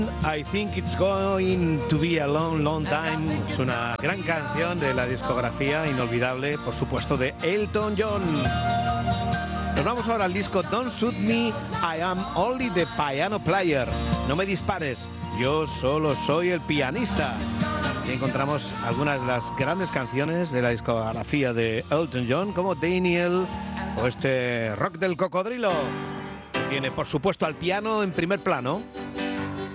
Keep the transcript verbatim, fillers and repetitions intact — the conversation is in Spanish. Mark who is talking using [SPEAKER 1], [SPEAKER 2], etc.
[SPEAKER 1] I think it's going to be a long, long time. Es una gran canción de la discografía inolvidable, por supuesto, de Elton John. Nos vamos ahora al disco Don't Shoot Me, I Am Only the Piano Player. No me dispares, yo solo soy el pianista. Y encontramos algunas de las grandes canciones de la discografía de Elton John, como Daniel o este Rock del Cocodrilo. Tiene, por supuesto, al piano en primer plano.